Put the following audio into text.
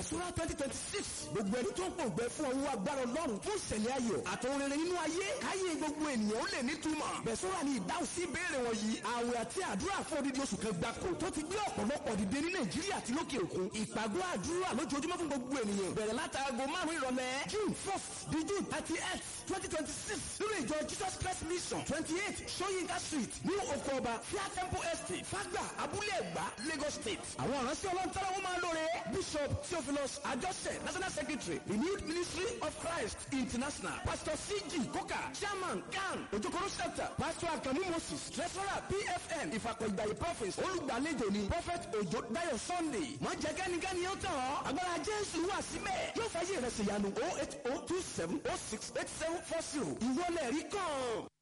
Bẹ̀sùrà 2026 gbogbo ẹni tó ń pò gbẹ fún ọwọ́ agbára Ọlọ́run fún ìṣẹ̀lẹ̀ ayọ̀ àtòun rere nínú ayé káyé gbogbo ènìyàn ó lè nítumọ̀. Bẹ̀sùrà ni ìdáhùn sí ìbéèrè wọ̀nyí. Àwẹ̀ àti àdúrà fún odidi oṣù kan gbáko tó ti gbé ọ̀pọ̀lọpọ̀ dìde ní Nàìjíríà àti lókè òkun. Ìpàgọ́ àdúrà lójoojúmọ́ fún gbogbo ènìyàn bẹ̀rẹ̀ látàgò 5 ìrọ̀lẹ́ June 1st di June 30th 2026 nínú ìjọ Jesus Christ Mission 28 Soyinka Street ní Okoba Fia Temple Estate Fagba Abúlé Ẹ̀gbá Lagos State. Àwọn ìránṣẹ́ Ọlọ́run tọ́lá wọn máa lóore Bishop Theophilus Adjose National Secretary Renewed Ministry of Christ International Pastor C.G. Koka Chairman CAN Ojokoro Center Pastor Akamu Moses Treasurer PFN Ìfàkọ̀ìgbàyè Prophets olùgbàlejò ni Prophet Ojo Dayo Sunday. Má jẹ́ kẹ́nikẹ́ni yóò tàn ọ́ agbára Jésù wà síbẹ̀ yóò fàyè rẹ̀ ṣèyanu 08027068740 ìwọlẹ̀ rí kàn.